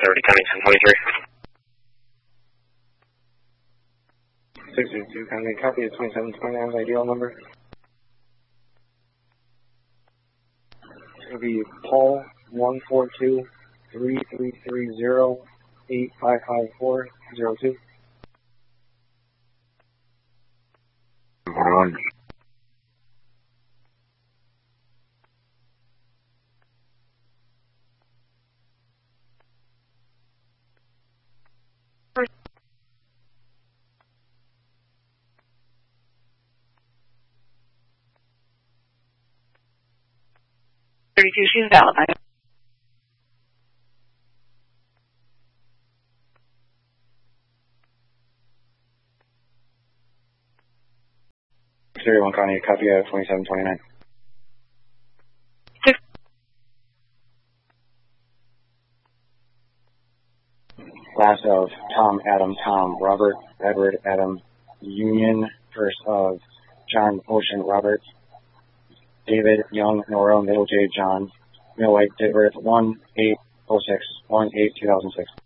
Liberty County 1023. 602 County, copy of 2729's ideal number. It's going to be Paul 142-3330-855402. 41. She's valid. 31 County, copy of 2729. Last of Tom, Adam, Tom, Robert, Edward, Adam, Union, first of John, Ocean, Robert, David, Young, Nora, Middle J, John, Millwhite, date birth 1/8/06, 1/8/2006.